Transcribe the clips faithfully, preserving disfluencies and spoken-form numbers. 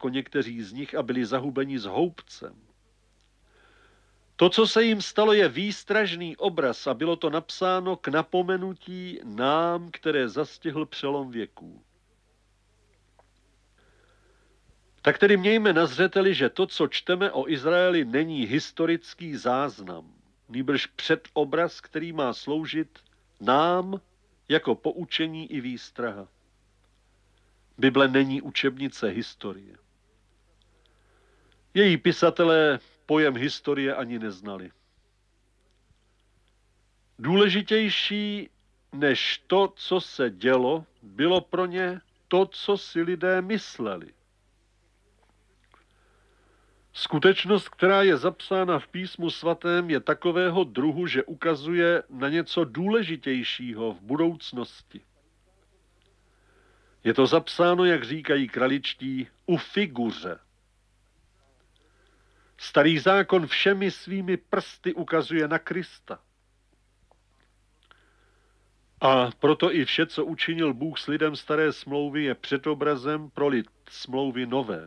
jako někteří z nich a byli zahubeni s houbcem. To, co se jim stalo, je výstražný obraz a bylo to napsáno k napomenutí nám, které zastihl přelom věků. Tak tedy mějme na zřeteli, že to, co čteme o Izraeli, není historický záznam, nýbrž předobraz, který má sloužit nám jako poučení i výstraha. Bible není učebnice historie. Její pisatelé pojem historie ani neznali. Důležitější než to, co se dělo, bylo pro ně to, co si lidé mysleli. Skutečnost, která je zapsána v písmu svatém, je takového druhu, že ukazuje na něco důležitějšího v budoucnosti. Je to zapsáno, jak říkají kraličtí, u figuře. Starý zákon všemi svými prsty ukazuje na Krista. A proto i vše, co učinil Bůh s lidem staré smlouvy, je předobrazem pro lid smlouvy nové.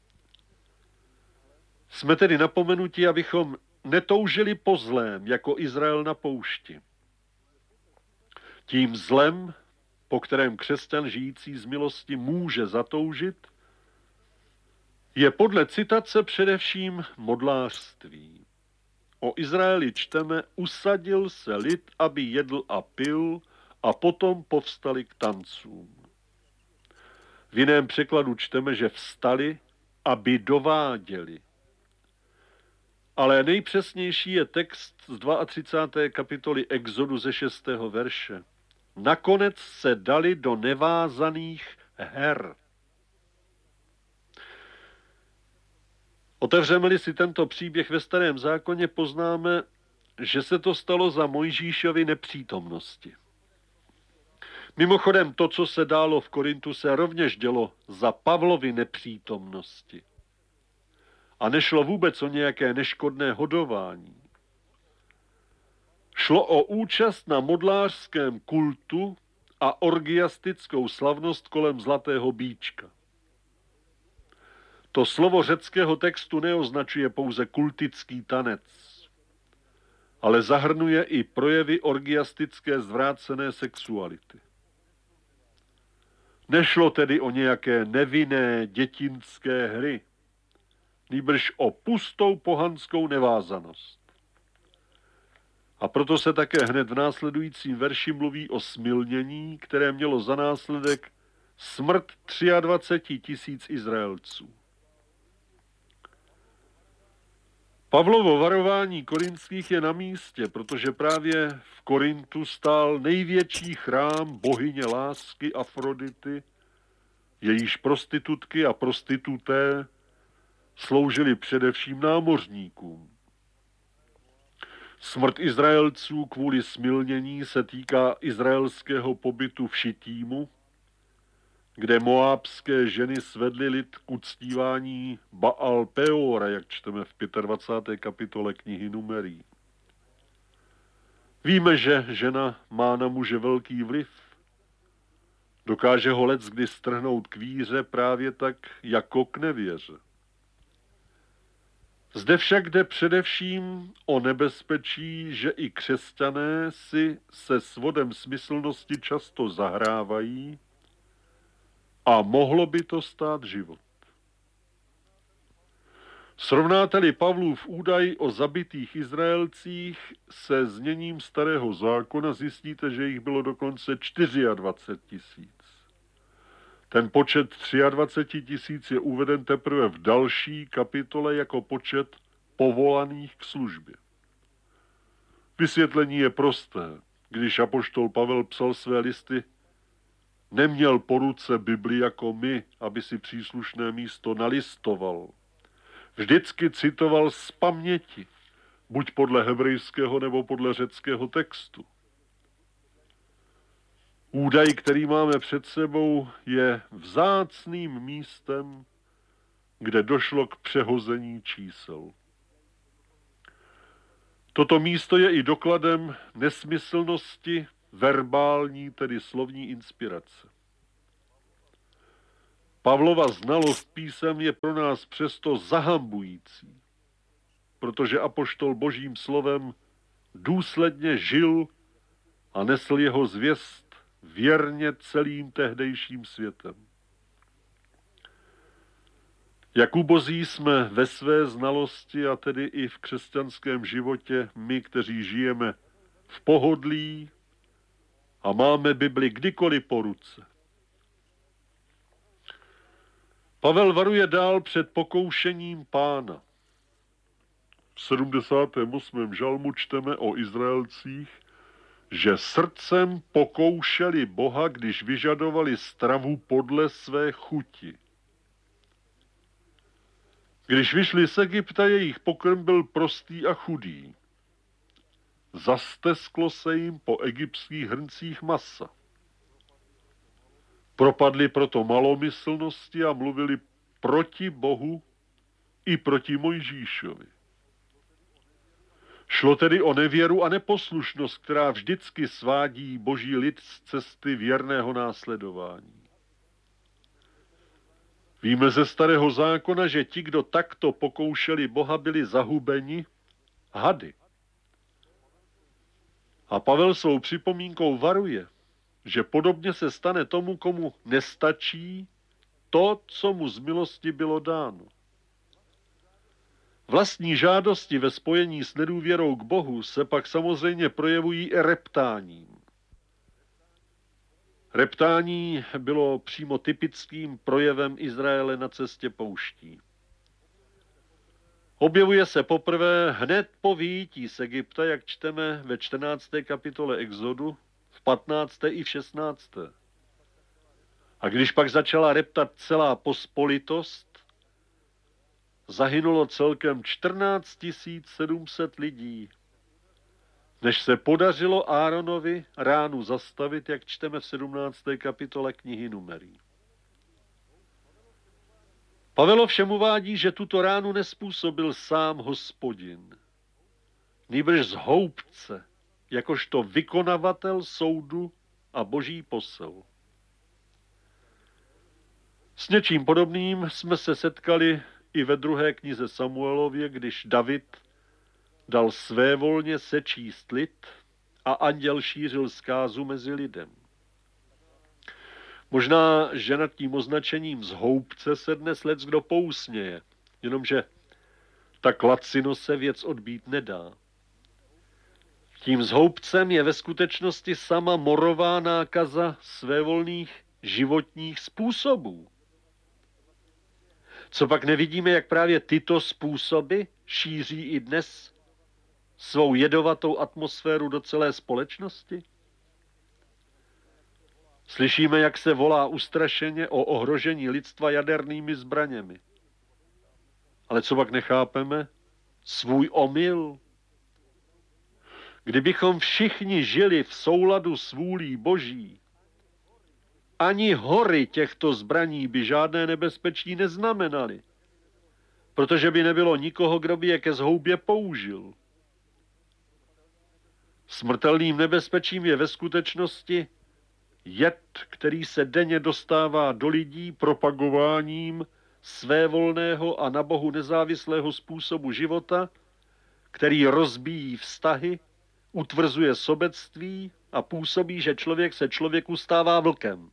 Jsme tedy napomenuti, abychom netoužili po zlém, jako Izrael na poušti. Tím zlem, po kterém křesťan žijící z milosti může zatoužit, je podle citace především modlářství. O Izraeli čteme, usadil se lid, aby jedl a pil, a potom povstali k tancům. V jiném překladu čteme, že vstali, aby dováděli. Ale nejpřesnější je text z třicáté druhé kapitoly Exodu ze šestého verše. Nakonec se dali do nevázaných her. Otevřeme-li si tento příběh ve Starém zákoně, poznáme, že se to stalo za Mojžíšovy nepřítomnosti. Mimochodem, to, co se dálo v Korintu, se rovněž dělo za Pavlovy nepřítomnosti. A nešlo vůbec o nějaké neškodné hodování. Šlo o účast na modlářském kultu a orgiastickou slavnost kolem zlatého býčka. To slovo řeckého textu neoznačuje pouze kultický tanec, ale zahrnuje i projevy orgiastické zvrácené sexuality. Nešlo tedy o nějaké nevinné dětinské hry, nýbrž o pustou pohanskou nevázanost. A proto se také hned v následujícím verši mluví o smilnění, které mělo za následek smrt dvacet tři tisíc Izraelců. Pavlovo varování korinských je na místě, protože právě v Korintu stál největší chrám bohyně lásky Afrodity, jejíž prostitutky a prostituté sloužili především námořníkům. Smrt Izraelců kvůli smilnění se týká izraelského pobytu v Šitímu, kde moábské ženy svedly lid k uctívání Baal Peora, jak čteme v dvacáté páté kapitole knihy Numerí. Víme, že žena má na muže velký vliv. Dokáže ho leckdy strhnout k víře právě tak jako k nevěře. Zde však jde především o nebezpečí, že i křesťané si se svodem smyslnosti často zahrávají a mohlo by to stát život. Srovnáte-li Pavlův údaj o zabitých Izraelcích se zněním starého zákona, zjistíte, že jich bylo dokonce dvacet čtyři tisíc. Ten počet dvacet tři tisíc je uveden teprve v další kapitole jako počet povolaných k službě. Vysvětlení je prosté. Když apoštol Pavel psal své listy, neměl po ruce Bibli jako my, aby si příslušné místo nalistoval. Vždycky citoval z paměti, buď podle hebrejského nebo podle řeckého textu. Údaj, který máme před sebou, je vzácným místem, kde došlo k přehození čísel. Toto místo je i dokladem nesmyslnosti verbální, tedy slovní inspirace. Pavlova znalost písem je pro nás přesto zahambující, protože apoštol Božím slovem důsledně žil a nesl jeho zvěst věrně celým tehdejším světem. Jakubozí jsme ve své znalosti a tedy i v křesťanském životě my, kteří žijeme v pohodlí a máme Bibli kdykoliv po ruce. Pavel varuje dál před pokoušením Pána. V sedmdesátém osmém žalmu čteme o Izraelcích, že srdcem pokoušeli Boha, když vyžadovali stravu podle své chuti. Když vyšli z Egypta, jejich pokrm byl prostý a chudý. Zastesklo se jim po egyptských hrncích masa. Propadli proto malomyslnosti a mluvili proti Bohu i proti Mojžíšovi. Šlo tedy o nevěru a neposlušnost, která vždycky svádí Boží lid z cesty věrného následování. Víme ze Starého zákona, že ti, kdo takto pokoušeli Boha, byli zahubeni hady. A Pavel svou připomínkou varuje, že podobně se stane tomu, komu nestačí to, co mu z milosti bylo dáno. Vlastní žádosti ve spojení s nedůvěrou k Bohu se pak samozřejmě projevují i reptáním. Reptání bylo přímo typickým projevem Izraele na cestě pouští. Objevuje se poprvé hned po vyjití z Egypta, jak čteme ve čtrnácté kapitole Exodu, v patnácté i v šestnácté A když pak začala reptat celá pospolitost, zahynulo celkem čtrnáct tisíc sedm set lidí, než se podařilo Áronovi ránu zastavit, jak čteme v sedmnácté kapitole knihy Numerí. Pavel ovšem uvádí, že tuto ránu nespůsobil sám Hospodin, nýbrž z houbce, jakožto vykonavatel soudu a boží posel. S něčím podobným jsme se setkali i ve druhé knize Samuelově, když David dal svévolně sečíst lid a anděl šířil zkázu mezi lidem. Možná, že nad tím označením z houbce se dnes leckdo pousměje, jenomže tak lacino se věc odbít nedá. Tím zhoubcem je ve skutečnosti sama morová nákaza svévolných životních způsobů. Co pak nevidíme, jak právě tyto způsoby šíří i dnes svou jedovatou atmosféru do celé společnosti? Slyšíme, jak se volá ustrašeně o ohrožení lidstva jadernými zbraněmi. Ale co pak nechápeme? Svůj omyl. Kdybychom všichni žili v souladu s vůlí Boží, ani hory těchto zbraní by žádné nebezpečí neznamenaly, protože by nebylo nikoho, kdo by je ke zhoubě použil. Smrtelným nebezpečím je ve skutečnosti jed, který se denně dostává do lidí propagováním svévolného a na Bohu nezávislého způsobu života, který rozbíjí vztahy, utvrzuje sobectví a působí, že člověk se člověku stává vlkem.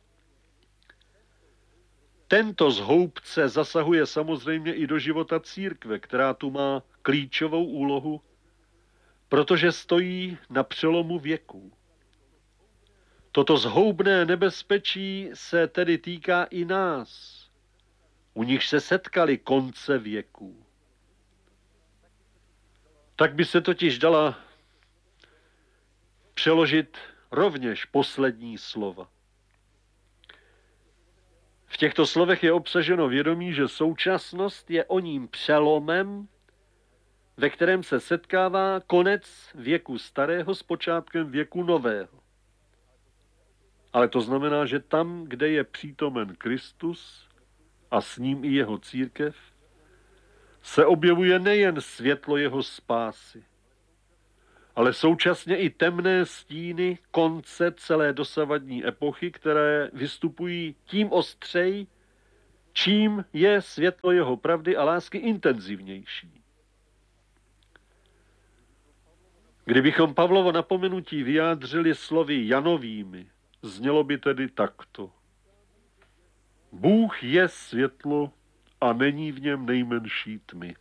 Tento zhoubce zasahuje samozřejmě i do života církve, která tu má klíčovou úlohu, protože stojí na přelomu věků. Toto zhoubné nebezpečí se tedy týká i nás, u nich se setkali konce věků. Tak by se totiž dala přeložit rovněž poslední slova. V těchto slovech je obsaženo vědomí, že současnost je o ním přelomem, ve kterém se setkává konec věku starého s počátkem věku nového. Ale to znamená, že tam, kde je přítomen Kristus a s ním i jeho církev, se objevuje nejen světlo jeho spásy, ale současně i temné stíny konce celé dosavadní epochy, které vystupují tím ostřej, čím je světlo jeho pravdy a lásky intenzivnější. Kdybychom Pavlovo napomenutí vyjádřili slovy Janovými, znělo by tedy takto. Bůh je světlo a není v něm nejmenší tmy.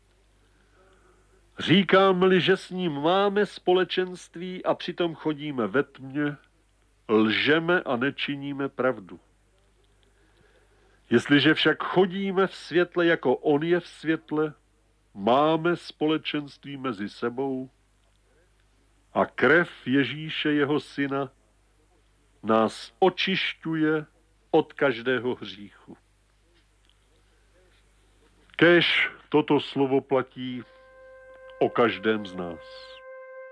Říkám-li, že s ním máme společenství a přitom chodíme ve tmě, lžeme a nečiníme pravdu. Jestliže však chodíme v světle, jako on je v světle, máme společenství mezi sebou a krev Ježíše, jeho syna, nás očišťuje od každého hříchu. Kéž toto slovo platí o každém z nás.